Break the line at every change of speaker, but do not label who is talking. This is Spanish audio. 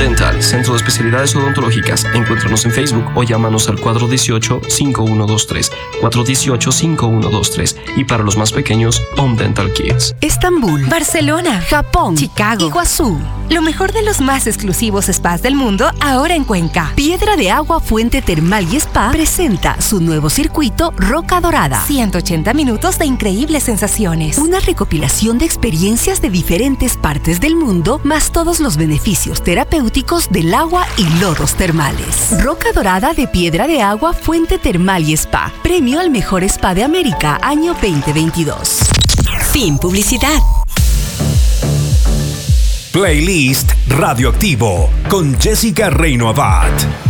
Dental, Centro de Especialidades Odontológicas. Encuéntranos en Facebook o llámanos al 418-5123, 418-5123. Y para los más pequeños, Home Dental Kids.
Estambul,
Barcelona,
Japón,
Chicago,
Iguazú.
Lo mejor de los más exclusivos spas del mundo ahora en Cuenca.
Piedra de Agua Fuente Termal y Spa presenta su nuevo circuito Roca Dorada.
180 minutos de increíbles sensaciones.
Una recopilación de experiencias de diferentes partes del mundo, más todos los beneficios terapéuticos del agua y lodos termales. Roca Dorada de Piedra de Agua Fuente Termal y Spa. Premio al mejor spa de América, año 2022. Fin publicidad.
Playlist Radioactivo con Jessica Reino Abad.